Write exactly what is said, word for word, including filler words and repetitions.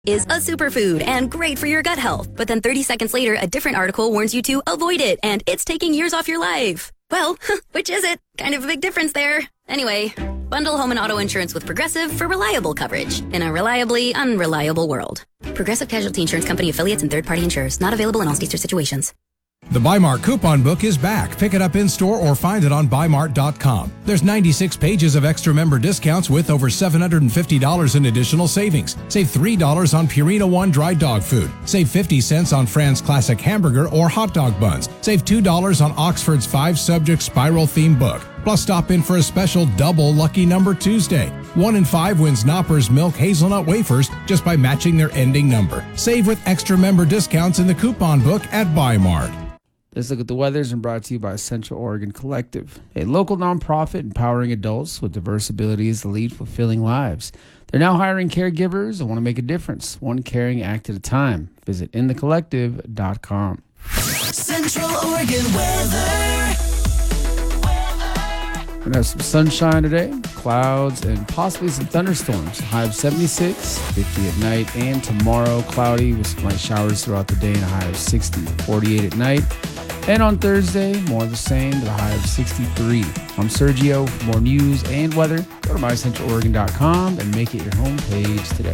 is a superfood and great for your gut health. But then thirty seconds later, a different article warns you to avoid it and it's taking years off your life. Well, which is it? Kind of a big difference there. Anyway, bundle home and auto insurance with Progressive for reliable coverage in a reliably unreliable world. Progressive Casualty Insurance Company affiliates and third-party insurers. Not available in all states or situations. The Bi-Mart coupon book is back. Pick it up in-store or find it on Bi Mart dot com. There's ninety-six pages of extra member discounts with over seven hundred fifty dollars in additional savings. Save three dollars on Purina One dry dog food. Save fifty cents on Fran's Classic Hamburger or hot dog buns. Save two dollars on Oxford's five-subject spiral theme book. Plus, stop in for a special double Lucky Number Tuesday. One in five wins Knoppers Milk Hazelnut Wafers just by matching their ending number. Save with extra member discounts in the coupon book at Bi-Mart. Let's look at the weather and brought to you by Central Oregon Collective, a local nonprofit empowering adults with diverse abilities to lead fulfilling lives. They're now hiring caregivers and want to make a difference, one caring act at a time. Visit in the collective dot com. Central Oregon weather. We're going to have some sunshine today, clouds, and possibly some thunderstorms. High of seventy-six, fifty at night, and tomorrow cloudy with some light showers throughout the day and a high of sixty, forty-eight at night. And on Thursday, more of the same with a high of sixty-three. I'm Sergio. For more news and weather, go to my central oregon dot com and make it your home page today.